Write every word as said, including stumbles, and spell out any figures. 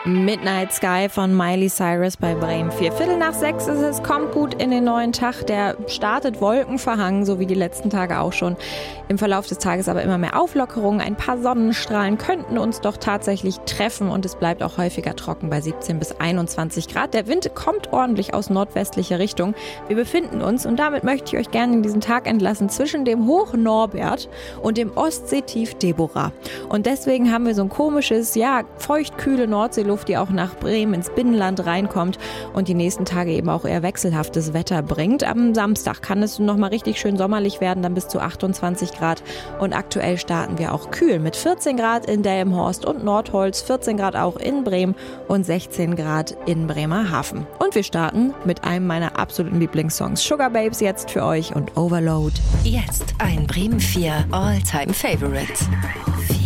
Midnight Sky von Miley Cyrus bei Bremen. Vier Viertel nach sechs ist es, kommt gut in den neuen Tag. Der startet wolkenverhangen, so wie die letzten Tage auch schon. Im Verlauf des Tages aber immer mehr Auflockerungen. Ein paar Sonnenstrahlen könnten uns doch tatsächlich treffen und es bleibt auch häufiger trocken bei siebzehn bis einundzwanzig Grad. Der Wind kommt ordentlich aus nordwestlicher Richtung. Wir befinden uns, und damit möchte ich euch gerne in diesen Tag entlassen, zwischen dem Hoch Norbert und dem Ostseetief Deborah. Und deswegen haben wir so ein komisches, ja, feuchtkühle Nordseeluft, die auch nach Bremen ins Binnenland reinkommt und die nächsten Tage eben auch eher wechselhaftes Wetter bringt. Am Samstag kann es nochmal richtig schön sommerlich werden, dann bis zu achtundzwanzig Grad. Und aktuell starten wir auch kühl mit vierzehn Grad in Delmenhorst und Nordholz, vierzehn Grad auch in Bremen und sechzehn Grad in Bremerhaven. Und wir starten mit einem meiner absoluten Lieblingssongs. Sugar Babes jetzt für euch und Overload. Jetzt ein Bremen vier All-Time Favorite.